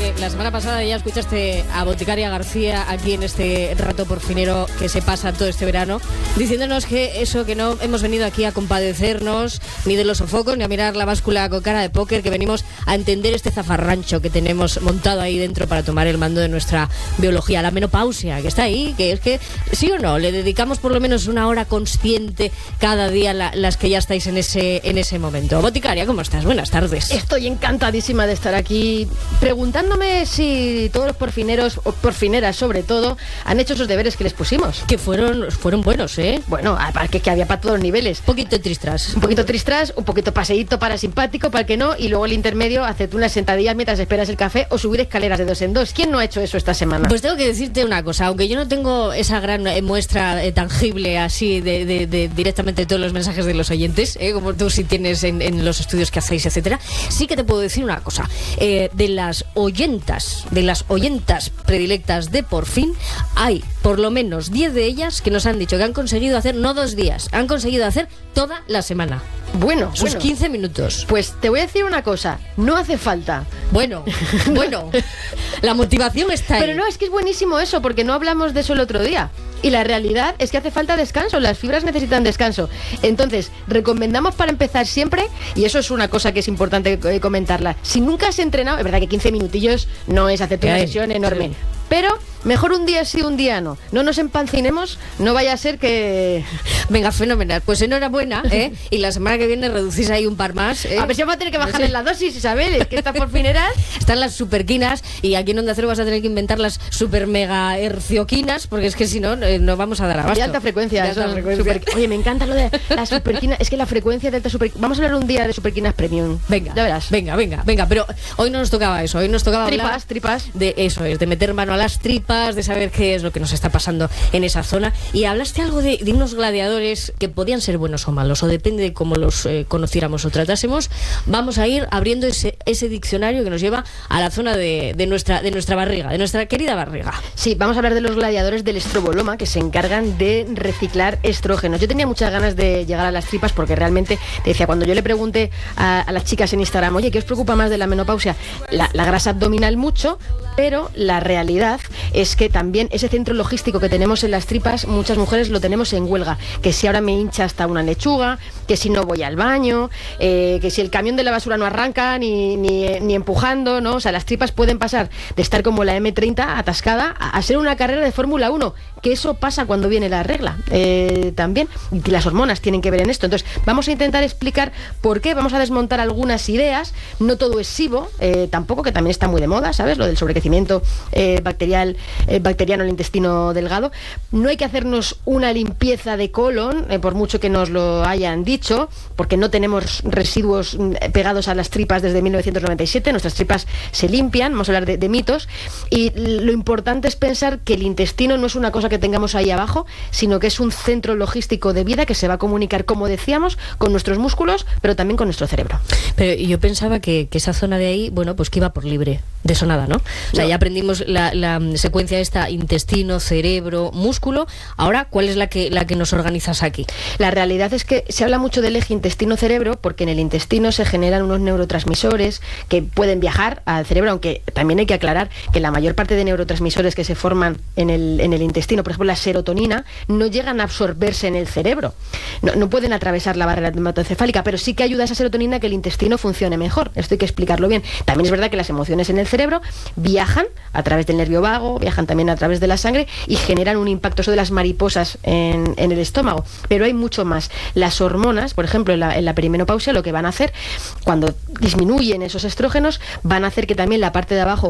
porque la semana pasada ya escuchaste a Boticaria García aquí en este rato porfinero que se pasa todo este verano, diciéndonos que no hemos venido aquí a compadecernos ni de los sofocos ni a mirar la báscula con cara de póker, que venimos a entender este zafarrancho que tenemos montado ahí dentro para tomar el mando de nuestra biología, la menopausia, que está ahí, que es que, sí o no, le dedicamos por lo menos una hora consciente cada día las que ya estáis en ese momento. Boticaria, ¿cómo estás? Buenas tardes. Estoy encantadísima de estar aquí, preguntándome si todos los porfineros, o porfineras sobre todo, han hecho esos deberes que les pusimos. Que fueron buenos, ¿eh? Bueno, que había para todos los niveles. Un poquito tristras, un poquito paseíto para simpático, para el que no, y luego el intermedio, hacerte unas sentadillas mientras esperas el café o subir escaleras de 2 en 2. ¿Quién no ha hecho eso esta semana? Pues tengo que decirte una cosa, aunque yo no tengo esa gran muestra tangible así de directamente de todos los mensajes de los oyentes, como tú sí tienes en los estudios que hacéis, etcétera, sí que te puedo decir una cosa. De las oyentas predilectas de Por Fin, hay por lo menos 10 de ellas que nos han dicho que han conseguido hacer no 2 días, han conseguido hacer toda la semana. Bueno, sus 15 minutos. Pues te voy a decir una cosa, no hace falta. Bueno, la motivación está ahí. Pero no, es que es buenísimo eso, porque no hablamos de eso el otro día. Y la realidad es que hace falta descanso, las fibras necesitan descanso. Entonces, recomendamos para empezar siempre, y eso es una cosa que es importante comentarla, si nunca has entrenado, es verdad que 15 minutillos no es hacerte una sesión enorme, sí. Pero mejor un día sí, un día no. No nos empancinemos, no vaya a ser que... Venga, fenomenal. Pues enhorabuena, y la semana que viene reducís ahí un par más, A ver si vamos a tener que bajarle la dosis, Isabel, es que estas porfineras... Están las superquinas, y aquí en Onda Cero vas a tener que inventar las super mega hercioquinas, porque es que si no, no vamos a dar abasto. De alta frecuencia. Oye, me encanta lo de las superquinas. Es que la frecuencia de alta superquina... Vamos a hablar un día de superquinas premium. Venga, ya verás. Venga, pero hoy no nos tocaba eso, hoy nos tocaba tripas. De eso, de meter mano a las tripas, de saber qué es lo que nos está pasando en esa zona. Y hablaste algo de unos gladiadores que podían ser buenos o malos, o depende de cómo los conociéramos o tratásemos. Vamos a ir abriendo ese diccionario que nos lleva a la zona de nuestra barriga, de nuestra querida barriga. Sí, vamos a hablar de los gladiadores del estroboloma, que se encargan de reciclar estrógenos. Yo tenía muchas ganas de llegar a las tripas, porque realmente, te decía, cuando yo le pregunté a las chicas en Instagram, oye, ¿qué os preocupa más de la menopausia? La grasa abdominal mucho, pero la realidad es que también ese centro logístico que tenemos en las tripas, muchas mujeres lo tenemos en huelga, que si ahora me hincha hasta una lechuga, que si no voy al baño, que si el camión de la basura no arranca ni empujando, ¿no? O sea, las tripas pueden pasar de estar como la M30 atascada a ser una carrera de Fórmula 1, que eso pasa cuando viene la regla también, y las hormonas tienen que ver en esto. Entonces vamos a intentar explicar por qué, vamos a desmontar algunas ideas, no todo es SIBO, tampoco, que también está muy de moda, ¿sabes? Lo del sobrecrecimiento bacteriano en el intestino delgado. No hay que hacernos una limpieza de colon, por mucho que nos lo hayan dicho, porque no tenemos residuos pegados a las tripas desde 1997, nuestras tripas se limpian, vamos a hablar de mitos, y lo importante es pensar que el intestino no es una cosa que tengamos ahí abajo, sino que es un centro logístico de vida que se va a comunicar, como decíamos, con nuestros músculos, pero también con nuestro cerebro. Pero yo pensaba que esa zona de ahí, bueno, pues que iba por libre, de eso nada, ¿no? O sea, no. Ya aprendimos la secuencia esta, intestino, cerebro, músculo. Ahora, ¿cuál es la que nos organizas aquí? La realidad es que se habla mucho del eje intestino-cerebro, porque en el intestino se generan unos neurotransmisores que pueden viajar al cerebro, aunque también hay que aclarar que la mayor parte de neurotransmisores que se forman en el intestino, por ejemplo la serotonina, no llegan a absorberse en el cerebro, no pueden atravesar la barrera hematoencefálica, pero sí que ayuda a esa serotonina a que el intestino funcione mejor. Esto hay que explicarlo bien. También es verdad que las emociones en el cerebro viajan a través del nervio vago, viajan también a través de la sangre y generan un impacto, eso de las mariposas en el estómago, pero hay mucho más. Las hormonas, por ejemplo, en la perimenopausia, lo que van a hacer cuando disminuyen esos estrógenos, van a hacer que también la parte de abajo